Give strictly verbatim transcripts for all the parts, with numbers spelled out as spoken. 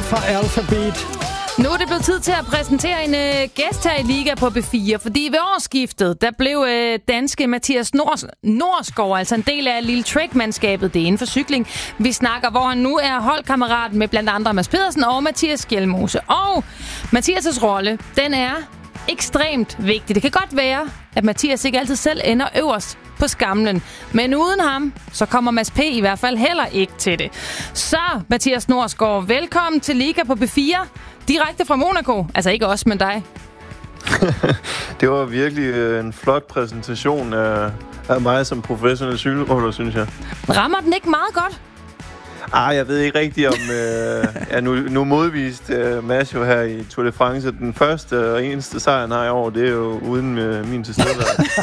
fra Alphabet. Nu er det blevet tid til at præsentere en øh, gæst her i Liga på B fire, fordi ved årsskiftet, der blev øh, danske Mathias Nors- Norsgaard altså en del af Lille Trek-mandskabet. Det er inden for cykling. Vi snakker, hvor han nu er holdkammerat med blandt andre Mads Pedersen og Mathias Skjelmose. Og Mathias' rolle, den er ekstremt vigtig. Det kan godt være, at Mathias ikke altid selv ender øverst på skamlen. Men uden ham, så kommer Mads P. i hvert fald heller ikke til det. Så, Mathias Norsgaard, velkommen til Liga på B fire. Direkte fra Monaco. Altså ikke os, men dig. Det var virkelig en flot præsentation af, af mig som professionel cykelrytter, synes jeg. Rammer den ikke meget godt? Ah, jeg ved ikke rigtigt om... Øh, ja, nu, nu modvist øh, Mads jo her i Tour de France. Den første og eneste sejr, han har i år, det er jo uden øh, min tilstedeværelse.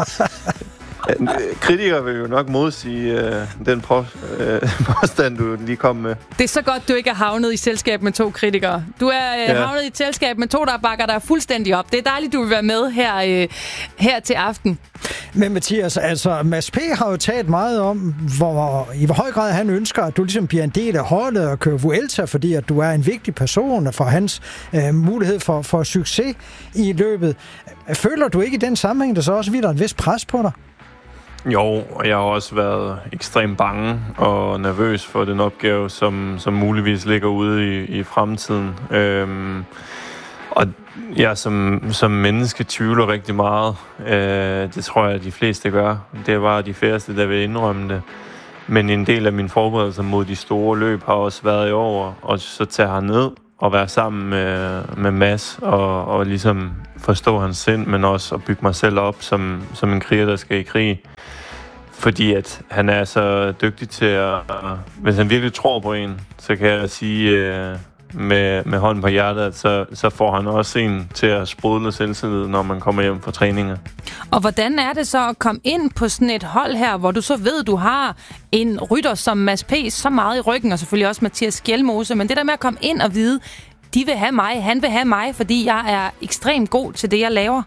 Kritikere vil jo nok modsige øh, den påstand, øh, påstand, du lige kom med. Det er så godt, du ikke er havnet i selskab med to kritikere. Du er øh, ja. havnet i et selskab med to, der bakker dig fuldstændig op. Det er dejligt, du vil være med her, øh, her til aften. Men Mathias, altså Mads P. har jo talt meget om, hvor, i hvor høj grad han ønsker, at du ligesom bliver en del af holdet og kører Vuelta, fordi at du er en vigtig person for hans øh, mulighed for, for succes i løbet. Føler du ikke i den sammenhæng, der så også hviler et vist pres på dig? Jo, og jeg har også været ekstremt bange og nervøs for den opgave, som, som muligvis ligger ude i, i fremtiden. Øhm, og jeg som, som menneske tvivler rigtig meget. Øh, det tror jeg, at de fleste gør. Det var de færreste, der vil indrømme det. Men en del af min forberedelse mod de store løb har også været i år, og så tage herned og være sammen med, med Mads og, og ligesom forstå hans sind, men også at bygge mig selv op som, som en kriger, der skal i krig. Fordi at han er så dygtig til at... Hvis han virkelig tror på en, så kan jeg sige øh, med, med hånden på hjertet, at så, så får han også en til at sprudle selvtillid, når man kommer hjem fra træninger. Og hvordan er det så at komme ind på sådan et hold her, hvor du så ved, du har en rytter som Mads P. så meget i ryggen, og selvfølgelig også Mathias Skjelmose, men det der med at komme ind og vide, de vil have mig, han vil have mig, fordi jeg er ekstremt god til det, jeg laver.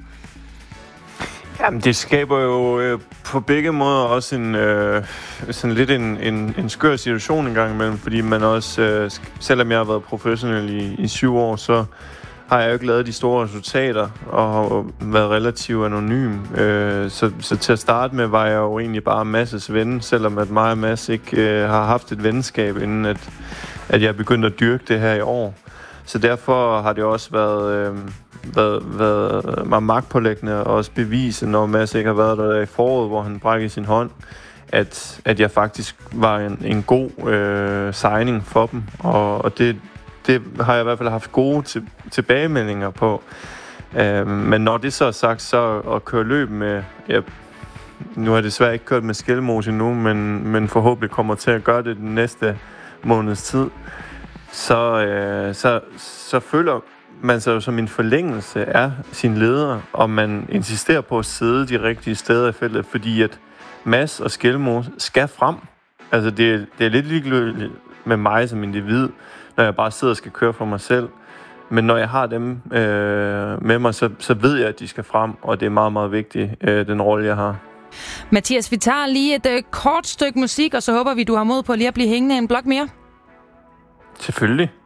Jamen, det skaber jo øh, på begge måder også en øh, sådan lidt en, en, en skør situation en gang imellem, fordi man også, øh, selvom jeg har været professionel i, i syv år, så har jeg jo ikke lavet de store resultater og har været relativt anonym. Øh, så, så til at starte med var jeg jo egentlig bare Mads' ven, selvom at mig og Mads ikke øh, har haft et venskab, inden at, at jeg begyndte at dyrke det her i år. Så derfor har det også været... Øh, været, været mig magtpålæggende og også bevise, når Mads ikke har været der i foråret, hvor han brækkede sin hånd, at, at jeg faktisk var en, en god øh, signing for dem. Og, og det, det har jeg i hvert fald haft gode til, tilbagemeldinger på. Øh, men når det så er sagt, så at køre løb med... Ja, nu har jeg desværre ikke kørt med Skjelmose endnu, men, men forhåbentlig kommer til at gøre det den næste måneds tid. Så, øh, så, så føler man sig jo som en forlængelse af sin leder, og man insisterer på at sidde de rigtige steder i feltet, fordi at Mads og Skjelmose skal frem. Altså det, det er lidt ligegyldigt med mig som individ, når jeg bare sidder og skal køre for mig selv. Men når jeg har dem øh, med mig, så, så ved jeg, at de skal frem, og det er meget, meget vigtigt, øh, den rolle, jeg har. Mathias, vi tager lige et øh, kort stykke musik, og så håber vi, du har mod på lige at blive hængende en blok mere. Selvfølgelig.